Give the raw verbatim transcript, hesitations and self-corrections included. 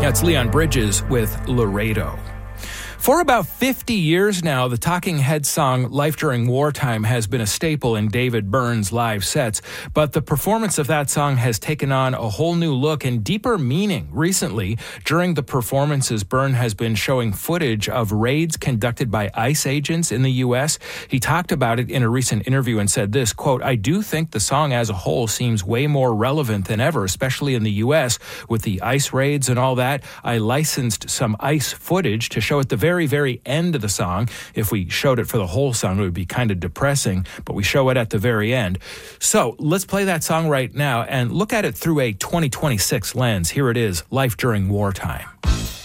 That's Leon Bridges with Laredo. For about fifty years now, the Talking Heads song Life During Wartime has been a staple in David Byrne's live sets, but the performance of that song has taken on a whole new look and deeper meaning recently. During the performances, Byrne has been showing footage of raids conducted by ICE agents in the U S. He talked about it in a recent interview and said this, quote, "I do think the song as a whole seems way more relevant than ever, especially in the U S with the ICE raids and all that. I licensed some ICE footage to show at the very very, very end of the song. If we showed it for the whole song, it would be kind of depressing, but we show it at the very end. So let's play that song right now and look at it through a twenty twenty-six lens. Here it is, Life During Wartime.